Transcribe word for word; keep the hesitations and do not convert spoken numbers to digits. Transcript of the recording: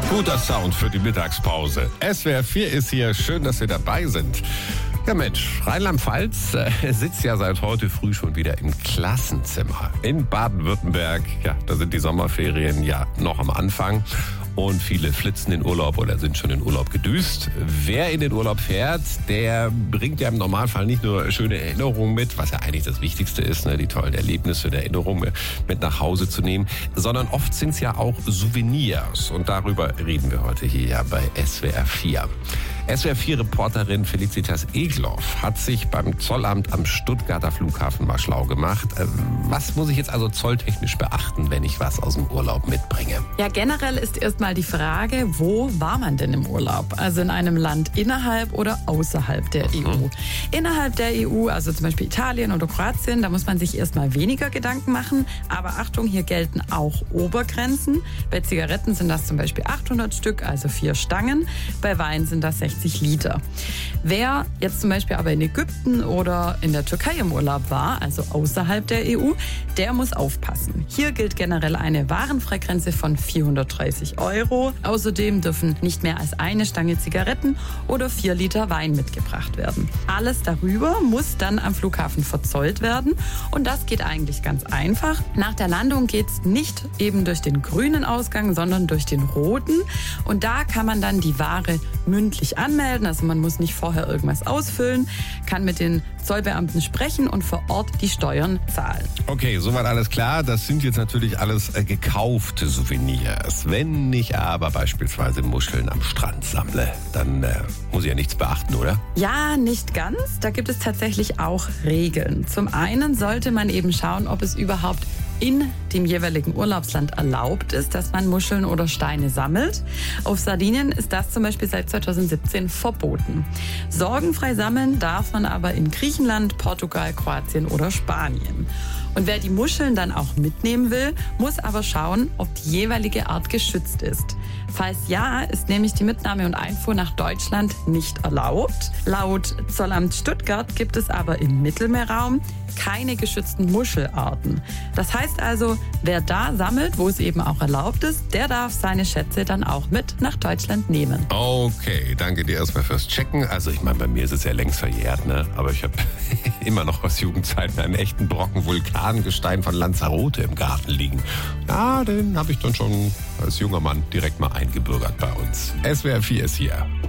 Guter Sound für die Mittagspause. S W R vier ist hier. Schön, dass Sie dabei sind. Ja Mensch, Rheinland-Pfalz äh, sitzt ja seit heute früh schon wieder im Klassenzimmer. In Baden-Württemberg, ja, da sind die Sommerferien ja noch am Anfang. Und viele flitzen in Urlaub oder sind schon in Urlaub gedüst. Wer in den Urlaub fährt, der bringt ja im Normalfall nicht nur schöne Erinnerungen mit, was ja eigentlich das Wichtigste ist, ne, die tollen Erlebnisse und Erinnerungen mit nach Hause zu nehmen, sondern oft sind es ja auch Souvenirs. Und darüber reden wir heute hier ja bei S W R vier. S W R vier-Reporterin Felicitas Egloff hat sich beim Zollamt am Stuttgarter Flughafen mal schlau gemacht. Was muss ich jetzt also zolltechnisch beachten, wenn ich was aus dem Urlaub mitbringe? Ja, generell ist erstmal die Frage, wo war man denn im Urlaub? Also in einem Land innerhalb oder außerhalb der mhm. E U? Innerhalb der E U, also zum Beispiel Italien oder Kroatien, da muss man sich erstmal weniger Gedanken machen. Aber Achtung, hier gelten auch Obergrenzen. Bei Zigaretten sind das zum Beispiel achthundert Stück, also vier Stangen. Bei Wein sind das sechzig Liter. Wer jetzt zum Beispiel aber in Ägypten oder in der Türkei im Urlaub war, also außerhalb der E U, der muss aufpassen. Hier gilt generell eine Warenfreigrenze von vierhundertdreißig Euro. Außerdem dürfen nicht mehr als eine Stange Zigaretten oder vier Liter Wein mitgebracht werden. Alles darüber muss dann am Flughafen verzollt werden und das geht eigentlich ganz einfach. Nach der Landung geht's nicht eben durch den grünen Ausgang, sondern durch den roten und da kann man dann die Ware mündlich anmelden, also man muss nicht vorher irgendwas ausfüllen, kann mit den Zollbeamten sprechen und vor Ort die Steuern zahlen. Okay, soweit alles klar. Das sind jetzt natürlich alles äh, gekaufte Souvenirs. Wenn ich aber beispielsweise Muscheln am Strand sammle, dann äh, muss ich ja nichts beachten, oder? Ja, nicht ganz. Da gibt es tatsächlich auch Regeln. Zum einen sollte man eben schauen, ob es überhaupt in dem jeweiligen Urlaubsland erlaubt ist, dass man Muscheln oder Steine sammelt. Auf Sardinien ist das zum Beispiel seit zweitausendsiebzehn verboten. Sorgenfrei sammeln darf man aber in Griechenland, Portugal, Kroatien oder Spanien. Und wer die Muscheln dann auch mitnehmen will, muss aber schauen, ob die jeweilige Art geschützt ist. Falls ja, ist nämlich die Mitnahme und Einfuhr nach Deutschland nicht erlaubt. Laut Zollamt Stuttgart gibt es aber im Mittelmeerraum keine geschützten Muschelarten. Das heißt also, wer da sammelt, wo es eben auch erlaubt ist, der darf seine Schätze dann auch mit nach Deutschland nehmen. Okay, danke dir erstmal fürs Checken. Also ich meine, bei mir ist es ja längst verjährt, ne? Aber ich habe immer noch aus Jugendzeiten einen echten Brocken Vulkangestein von Lanzarote im Garten liegen. Ja, den habe ich dann schon als junger Mann direkt mal eingebürgert bei uns. S W R vier ist hier.